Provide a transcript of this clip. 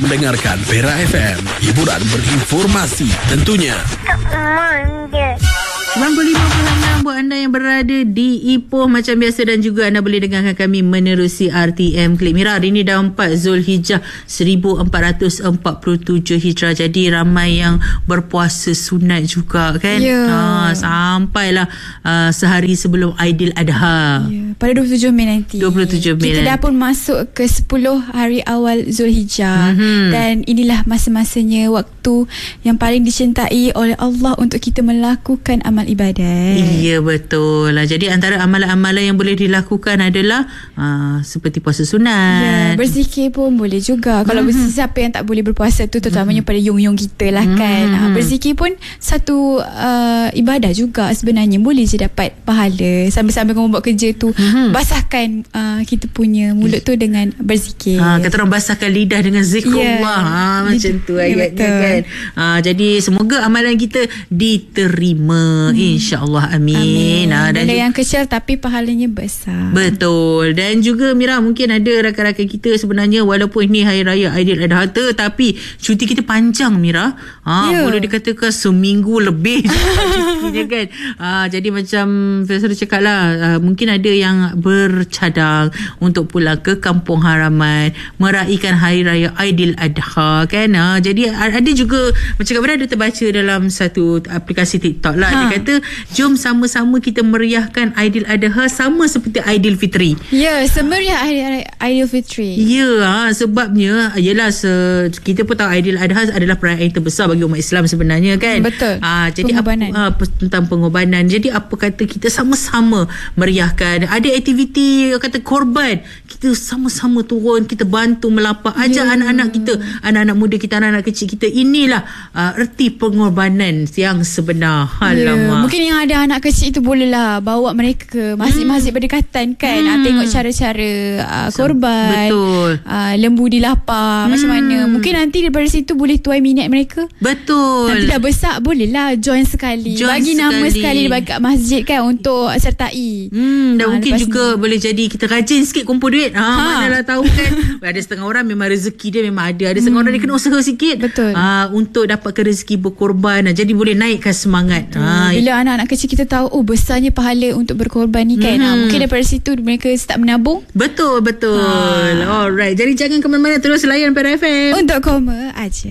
mendengarkan Perak FM, hiburan berinformasi tentunya. 95.6 buat anda yang berada di Ipoh macam biasa, dan juga anda boleh dengarkan kami menerusi RTM Klik Mira. Hari ini dah 4 Zulhijjah 1447 Hijrah. Jadi ramai yang berpuasa sunat juga kan. Sampailah sehari sebelum Aidiladha. Pada 27 Mei nanti. 27 Mei. Kita dah pun masuk ke 10 hari awal Zulhijjah. Dan inilah masa-masanya waktu yang paling dicintai oleh Allah untuk kita melakukan amal ibadat. Ya, betul lah. Jadi antara amalan-amalan yang boleh dilakukan adalah seperti puasa sunat. Berzikir pun boleh juga. Kalau siapa yang tak boleh berpuasa tu, terutamanya pada yung-yung kita lah kan. Berzikir pun satu ibadah juga sebenarnya. Boleh je dapat pahala. Sambil-sambil kamu buat kerja tu, basahkan kita punya mulut tu dengan berzikir. Kata orang basahkan lidah dengan zikrullah. Macam tu ayatnya kan. Jadi semoga amalan kita diterima, insya-Allah. Amin. Dan yang kecil tapi pahalanya besar. Betul. Dan juga Mira, mungkin ada rakan-rakan kita sebenarnya walaupun ini Hari Raya Aidiladha, tapi cuti kita panjang Mira. Boleh dikatakan seminggu lebih cutinya kan. Jadi macam Faisal cakap lah, mungkin ada yang bercadang untuk pulang ke kampung halaman meraihkan Hari Raya Aidiladha kan. Jadi ada juga macam kat ada terbaca dalam satu aplikasi TikTok lah. Dia kata jom sama-sama kita meriahkan Aidiladha sama seperti Aidilfitri. Semeriah Aidilfitri. Sebabnya ialah kita pun tahu Aidiladha adalah perayaan yang terbesar bagi umat Islam sebenarnya kan. Betul. Jadi tentang pengorbanan. Jadi apa kata kita sama-sama meriahkan. Ada aktiviti kata korban, kita sama-sama turun, kita bantu melapak, ajak anak-anak kita, anak-anak muda kita, anak-anak kecil kita. Inilah erti pengorbanan yang sebenar. Mungkin yang ada anak kecil itu bolehlah bawa mereka ke masjid-masjid berdekatan kan. Tengok cara-cara korban. Betul. Lembu dilapar macam mana. Mungkin nanti daripada situ boleh tuai minat mereka. Betul. Nanti dah besar bolehlah join sekali. Bagi nama sekali dekat masjid kan untuk sertai. Dan mungkin juga boleh jadi kita rajin sikit kumpul duit. Manalah tahu kan. Ada setengah orang memang rezeki dia memang ada setengah orang dia kena usaha sikit. Betul. Untuk dapatkan rezeki berkorban. Jadi boleh naikkan semangat. Bila anak-anak kecil kita tahu besarnya pahala untuk berkorban ni kan. Mungkin daripada situ mereka start menabung. Betul. Alright. Jadi jangan ke mana-mana, terus layan Perak FM. Untuk koma aja.